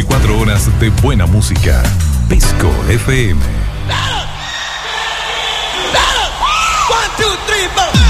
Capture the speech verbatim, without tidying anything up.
veinticuatro horas de buena música. Pisco F M. One, two, three, four.